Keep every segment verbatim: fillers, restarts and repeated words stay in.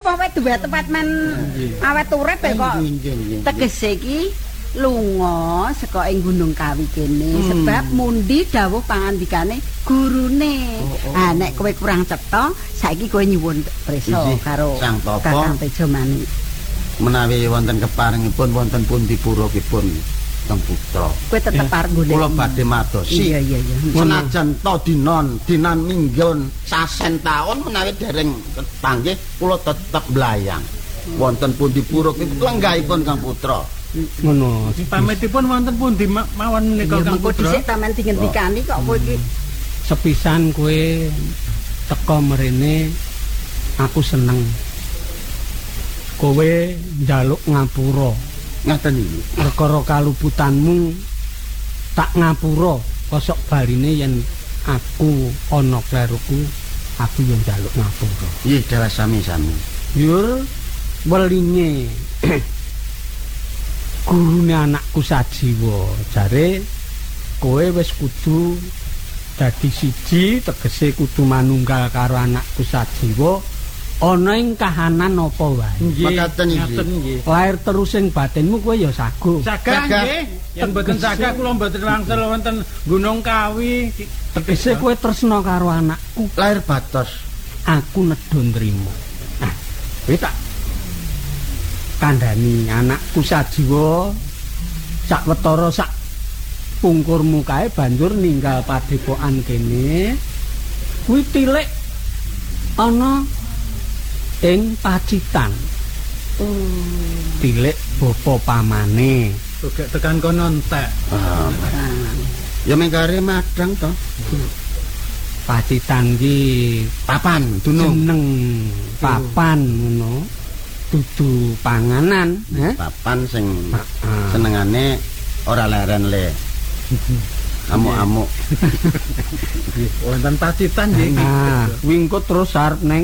apa wae duwe tempat men awet urip kok tegese iki lunga saka ing Gunung Kawi kene hmm. sebab mundi dawuh pangandikane gurune. Oh, oh. Ah nek kowe kurang cetha saiki kowe nyuwun prisa karo Kakang Tejo Manik. Menawi wonten keparengipun wonten pundi purakipun Kang Putra. Kowe tetep arep golek. Kula badhe madosi. Iya iya iya. Senajan to dinon dinan minggon sasen taun menawi dereng panggih kula tetep mlayang. Wonten pundi purakipun lenggahipun Kang Putra. Ngono. Pamitipun wonten pundi mawon menika Kang Putra? Dhisik tamen dingendikani kok kowe iki. Sepisan kowe teka mrene aku seneng. Kowe njaluk ngapura. Ngaten iki. Perkara kaluputanmu tak ngapura kosok barine yen aku ana kleruku aku yo njaluk ngapura. Nggih, dewa sami-sami. Yur welinge gurune anakku sajiwa jare kowe wis kudu dadi siji tegese kudu manunggal karo anakku sajiwa ana ing kahanan apa wae. Mekaten iki. Lair terus ing batinmu kowe ya sago. Sagah nggih. Yen mboten sagah kula mboten wangsul wonten Gunung Kawi. Tegese kowe tresna karo anakku. Lair batos. Aku nedha nrimo. Nah, kowe tak kandhani anakku sajiwa sakwetara sak pungkurmu kae banjur ninggal padepokan kene kuwi tilik ana ing Pacitan. Oh. Tilik bapa pamane. Uga tekan kono entek. Ah. Ya mengkare madang to. Pacitan ki papan dunung. Jeneng papan ngono. Dudu panganan, eh? Papan sing senengane ora leren le. Amuk-amuk. Wonten Pacitan nggih. Nah, wingkut terus arep neng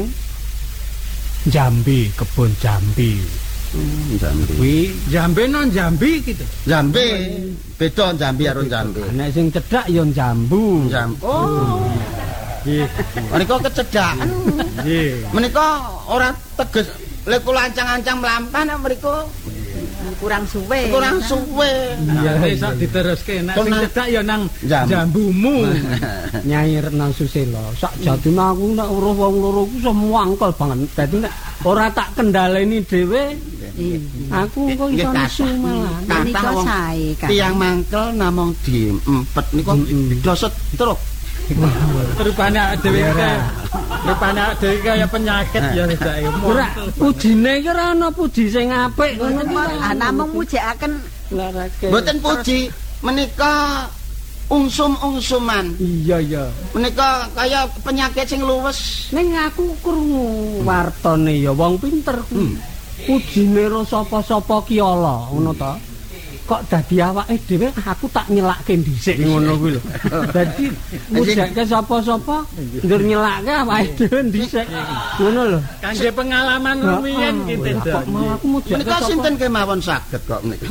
Jambi, kebon Jambi. Hmm, Jambi. Kuwi Jambi non Jambi gitu. Jambi. Beda Jambi karo Jambi. Nek sing cedhak ya Jambu. Jambu. Oh. Nggih. Menika kecedhakan. Nggih. Menika ora teges lek kula ancang-ancang mlampah nek mriku kurang suwe. Kurang suwe. Iya, iso diteruske nek sing cedhak ya nang jambumu. Nyai Renang Susilo. Sak jatine aku nek uruh wong loro ku iso muangkel banget. Dadi nek ora tak kendhaleni dhewe aku kok iso nesu malah. Menika sae kan. Tiang mangkel namung diempet niku doset truk. Rupane dhewe rupane dhewe kaya penyakit ya saiki. Ora pujine iki ora ana puji sing apik ngono iki. Ah namung mujikaken larake. Mboten puji menika ungsum-ungsuman. Iya iya. Menika kaya penyakit sing luwes. Ning aku krungu wartane ya wong pinter kuwi. Pujine ro sapa-sapa ki ala ngono ta. Kok dadi awake dhewe aku tak nyelake dhisik ngono kuwi lho. Dadi mujake sapa-sapa ndur nyelake awake dhewe dhisik. Ngono lho. Kangge pengalaman rumiyin gitu. Kok malah aku mujake Menika sinten kemawon saged kok menika.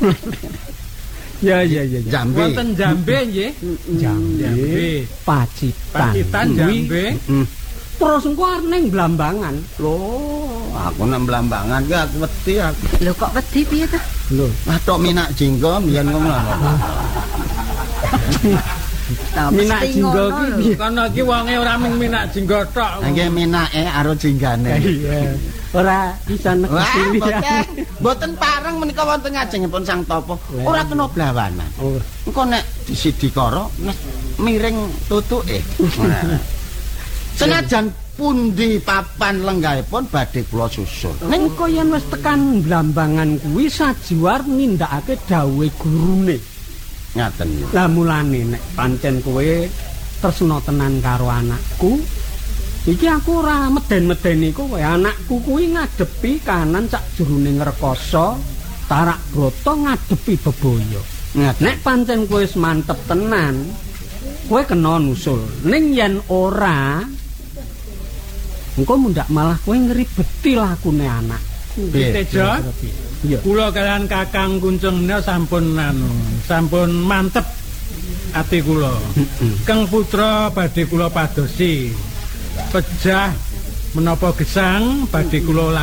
Ya ya ya. Jambi. Wonten Jambi nggih. Jambi. Pacitan. Pacitan Jambi. Terus engko arep ning Blambangan. Loh, aku nang Blambangan ki aku wedi aku. Lho kok wedi piye ta? Lho, atok minak jinggo mbiyen ngono lho. Minak jinggo ki piye? Kono iki wonge ora mung minak jinggo tok. Nggih minake karo jinggane. Iya. Ora bisa nekesi ya. Mboten pareng menika wonten ngajengipun Sang Tapa. Ora kena blawanan. Oh. Engko nek disidikara miring tutuke. Senajan pundi papan lenggahipun badhe kula susul. Ning kok yen wis tekan Blambangan kuwi sajiwar nindakake dawuhe gurune. Ngaten. Lah mulane nek pancen kowe tresna tenan karo anakku, iki aku ora meden-medeni kowe. Anakku kuwi ngadepi kanan sakjroning rekoso, tarak brata ngadepi bebaya. Nek pancen kowe wis mantep tenan, kowe kena nusul. Ning yen ora engko mundak malah kowe ngribeti lakune anakku. Tejo. Iya. Kula kalian Kakang Kuncung sampun anu, sampun mantep ati kula. Kang Putra badhe kula padosi. Pejah menapa gesang badhe kula